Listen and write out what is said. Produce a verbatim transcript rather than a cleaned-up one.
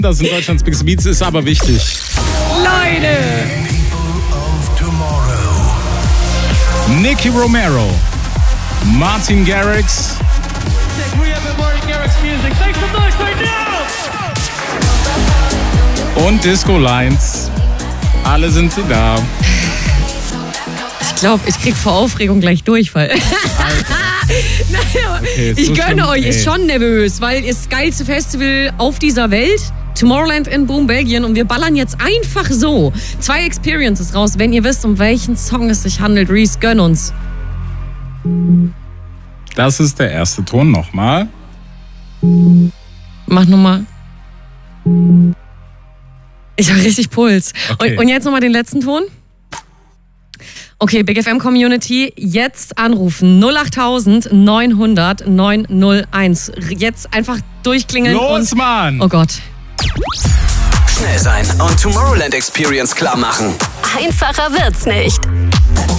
Das sind Deutschlands Biggest Beats, ist aber wichtig. Leute! Nicky Romero, Martin Garrix und Disco Lines. Alle sind sie da. Ich glaube, ich krieg vor Aufregung gleich Durchfall. Naja, okay, ich gönne euch, ist schon nervös, weil es das geilste Festival auf dieser Welt. Tomorrowland in Boom, Belgien. Und wir ballern jetzt einfach so zwei Experiences raus. Wenn ihr wisst, um welchen Song es sich handelt, Reese, gönn uns. Das ist der erste Ton nochmal. Mach nochmal. Ich habe richtig Puls. Okay. Und, und jetzt nochmal den letzten Ton. Okay, Big F M Community, jetzt anrufen. null acht neun hundert neun null eins. Jetzt einfach durchklingeln. Los, und, Mann! Oh Gott. Schnell sein und Tomorrowland Experience klar machen. Einfacher wird's nicht.